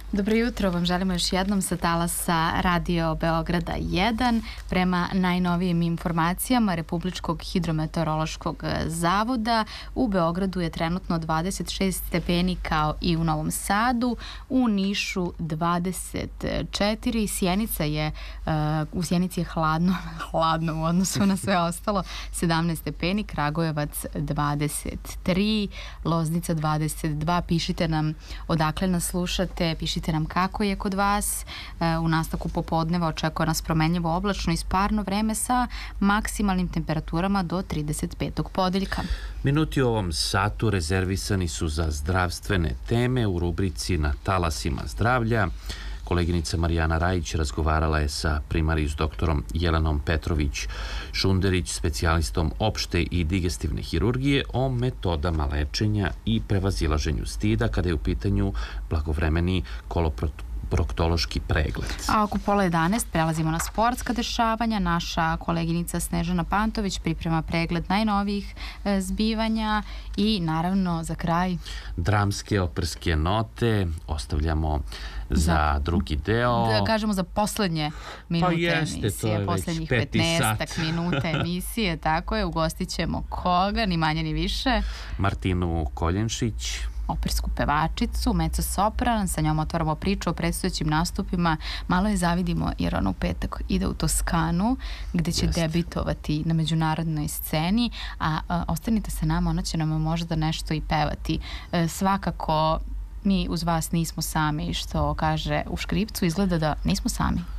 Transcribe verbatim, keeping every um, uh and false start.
Dobro jutro vam želimo još jednom sa talasa Radio Beograda jedan. Prema najnovijim informacijama Republičkog hidrometeorološkog zavoda u Beogradu je trenutno dvadeset šest stepeni kao i u Novom Sadu, u Nišu dvadeset četiri, Sjenica je, uh, u Sjenici je hladno, hladno u odnosu na sve ostalo, sedamnaest stepeni, Kragujevac dvadeset tri, Loznica dvadeset dva. Pišite nam odakle nas slušate, pišite nam kako je kod vas. U nastavku popodneva očekuje nas promenljivo oblačno i sparno vreme sa maksimalnim temperaturama do trideset petog podeljka. Minuti u ovom satu rezervisani su za zdravstvene teme u rubrici Na talasima zdravlja. Koleginica Marijana Rajić razgovarala je sa primarijus doktorom Jelenom Petrović-Šunderić, specijalistom opšte i digestivne hirurgije, o metodama lečenja i prevazilaženju stida kada je u pitanju blagovremeni koloproktološki pregled. A oko pola jedanaest prelazimo na sportska dešavanja. Naša koleginica Snežana Pantović priprema pregled najnovijih e, zbivanja i naravno za kraj dramske operske note ostavljamo za, za drugi deo. Da kažemo za poslednje minute pa jeste, emisije, poslednjih petnaestak minuta emisije, tako je, ugostit ćemo koga, ni manje ni više. Martinu Koljenšić, opersku pevačicu, mezzo sopran, sa njom otvaramo priču o predstojećim nastupima, malo je zavidimo jer ona u petak ide u Toskanu gde će Jest. debitovati na međunarodnoj sceni, a, a ostanite sa nama, ona će nam možda nešto i pevati. E, svakako mi uz vas nismo sami, što kaže u škripcu, izgleda da nismo sami.